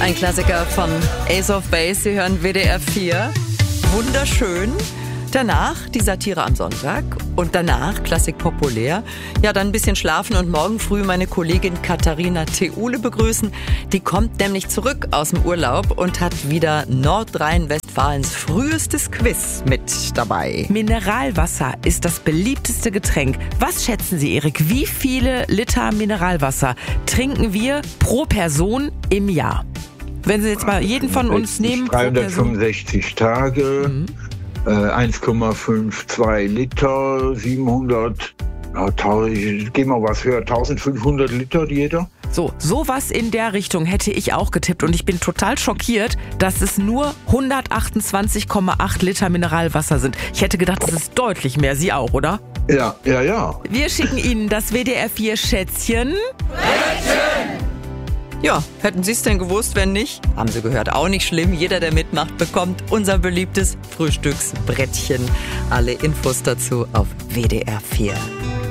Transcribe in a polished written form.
Ein Klassiker von Ace of Base. Sie hören WDR 4. Wunderschön. Danach die Satire am Sonntag und danach Klassik populär. Ja, dann ein bisschen schlafen und morgen früh meine Kollegin Katharina Theule begrüßen. Die kommt nämlich zurück aus dem Urlaub und hat wieder Nordrhein-Westfalens frühestes Quiz mit dabei. Mineralwasser ist das beliebteste Getränk. Was schätzen Sie, Erik? Wie viele Liter Mineralwasser trinken wir pro Person im Jahr? Wenn Sie jetzt mal jeden von uns nehmen. 365 Tage. 1,52 Liter, 700, gehen wir was höher, 1500 Liter jeder. Sowas in der Richtung hätte ich auch getippt und ich bin total schockiert, dass es nur 128,8 Liter Mineralwasser sind. Ich hätte gedacht, das ist deutlich mehr. Sie auch, oder? Ja. Wir schicken Ihnen das WDR 4 Schätzchen. Ja, hätten Sie es denn gewusst, wenn nicht? Haben Sie gehört, auch nicht schlimm. Jeder, der mitmacht, bekommt unser beliebtes Frühstücksbrettchen. Alle Infos dazu auf WDR 4.